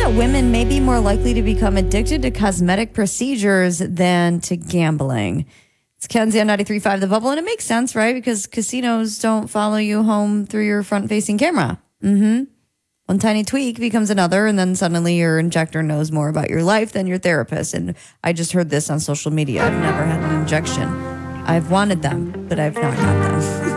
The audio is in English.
that women may be more likely to become addicted to cosmetic procedures than to gambling. It's Kenzie on 93.5 The Bubble, and it makes sense, right? Because casinos don't follow you home through your front-facing camera. One tiny tweak becomes another, and then suddenly your injector knows more about your life than your therapist. And I just heard this on social media. I've never had an injection. I've wanted them, but I've not got them.